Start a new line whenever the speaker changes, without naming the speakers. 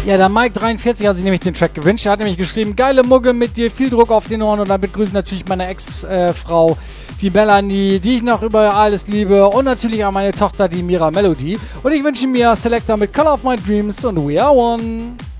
Ja, der Mike43 hat sich nämlich den Track gewünscht. Er hat nämlich geschrieben, geile Mugge mit dir, viel Druck auf den Ohren und damit grüßen natürlich meine Ex-Frau, die Melanie, die ich noch über alles liebe und natürlich auch meine Tochter, die Mira Melody. Und ich wünsche mir Selector mit Color of My Dreams und We Are One.